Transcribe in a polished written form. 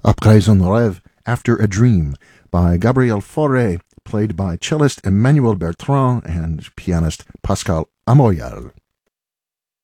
Après un rêve, After a Dream, by Gabriel Fauré, played by cellist Emmanuel Bertrand and pianist Pascal Amoyal.